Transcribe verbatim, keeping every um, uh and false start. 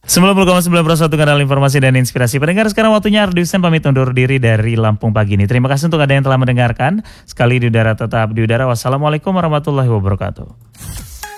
sembilan puluh koma sembilan satu kanal informasi dan inspirasi. Pendengar, sekarang waktunya Ardi Hussein pamit undur diri dari Lampung pagi ini. Terima kasih untuk ada yang telah mendengarkan. Sekali di udara tetap di udara. Wassalamualaikum warahmatullahi wabarakatuh.